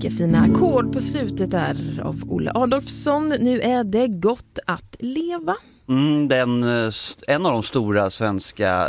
Vilka fina ackord på slutet där av Olle Adolfsson. Nu är det gott att leva. En av de stora svenska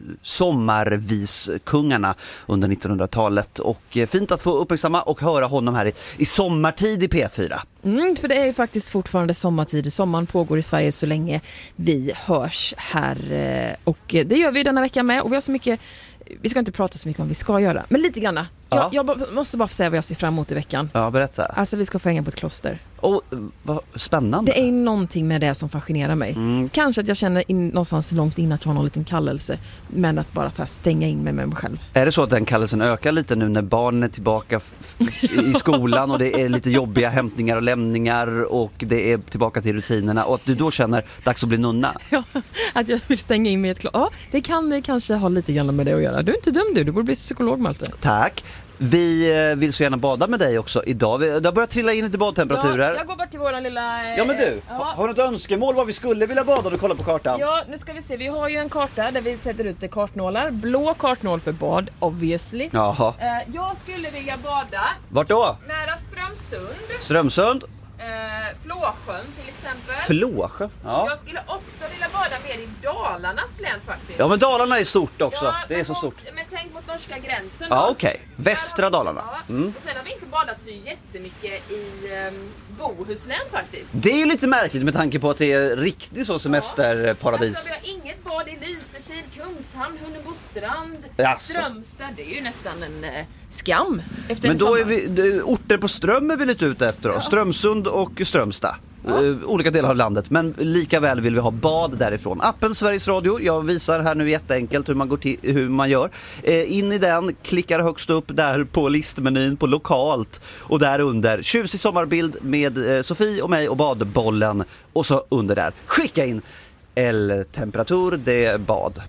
sommarviskungarna under 1900-talet. Och fint att få uppmärksamma och höra honom här i sommartid i P4. För det är ju faktiskt fortfarande sommartid. Sommaren pågår i Sverige så länge vi hörs här. Och det gör vi denna vecka med. Och vi har så mycket... Vi ska inte prata så mycket om vi ska göra, men lite grann. Ja. Jag måste bara få säga vad jag ser fram emot i veckan. Ja, berätta. Alltså vi ska få hänga på ett kloster. Vad spännande. Det är någonting med det som fascinerar mig. Kanske att jag känner någonstans långt in att jag har någon liten kallelse, men att bara stänga in mig med mig själv. Är det så att den kallelsen ökar lite nu när barnen är tillbaka i skolan och det är lite jobbiga hämtningar och lämningar och det är tillbaka till rutinerna och att du då känner dags att bli nunna? Ja, att jag vill stänga in mig i ett kloster. Ja, det kan kanske ha lite grann med det att göra. Du är inte dum du borde bli psykolog, Malte. Tack. Vi vill så gärna bada med dig också idag. Det har börjat trilla in lite badtemperaturer. Ja, jag går bort till våran lilla... Ja men du, har du något önskemål vad vi skulle vilja bada och kolla på kartan? Ja, nu ska vi se. Vi har ju en karta där vi sätter ut kartnålar. Blå kartnål för bad, obviously. Jaha. Jag skulle vilja bada... Vart då? Nära Strömsund. Strömsund? Flåsjön till exempel. Flåsjön? Ja. Jag skulle också vilja bada mer i Dalarnas län faktiskt. Ja men Dalarna är stort också, Ja, det är så stort. Men tänk mot norska gränsen. Ja okej, västra Dalarna. Ja. Och sen har vi inte badat så jättemycket i Bohuslän faktiskt. Det är ju lite märkligt med tanke på att det är riktigt så semesterparadis. Alltså vi har inget bad i Lysekil, Kungshamn, Hunnebostrand, Jaså. Strömstad. Det är ju nästan en skam efter Men en då är sommar. orter på Ström är vi lite ute efter då. Strömsund och Strömstad. Olika delar av landet, men lika väl vill vi ha bad därifrån. Appen Sveriges Radio, jag visar här nu jätteenkelt hur man gör. In i den, klickar högst upp där på listmenyn på lokalt och där under tjusig sommarbild med Sofie och mig och badbollen och så under där skicka in temperatur, det är bad.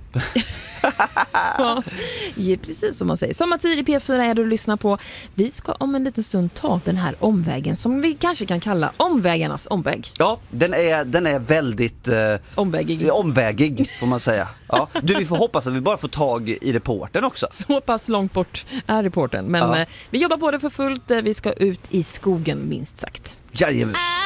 Ja, precis som man säger. Sommartid i P4 är det du lyssnar på. Vi ska om en liten stund ta den här omvägen som vi kanske kan kalla omvägarnas omväg. Ja, den är väldigt omvägig får man säga. Ja. Du, vi får hoppas att vi bara får tag i reporten också. Så pass långt bort är reporten. Men vi jobbar på det för fullt. Vi ska ut i skogen minst sagt. Jajamän.